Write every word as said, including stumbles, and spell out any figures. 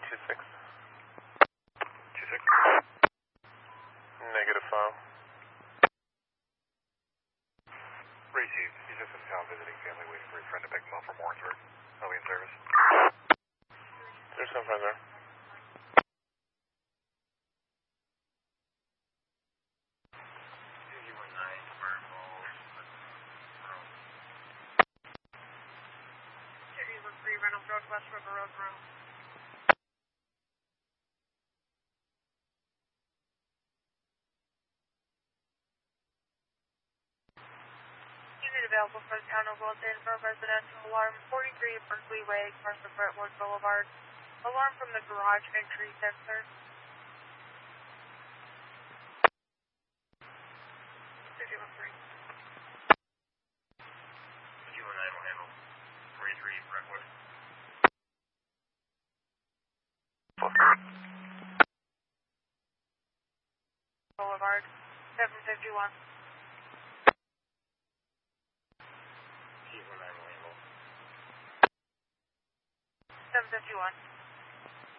two six. two six. Negative file. Received. He's just in town visiting family, waiting for his friend to pick him up from Warrensburg. I'll be in service. There's some friend there. three Reynolds Road, West River Road, Monroe. Unit available for the town of Wilton for residential alarm forty-three Berkeley Way, across the Brentwood Boulevard. Alarm from the garage entry sensor. two one three. two one nine will handle forty-three Brentwood. Boulevard, seven fifty-one. two one nine will handle. seven fifty-one.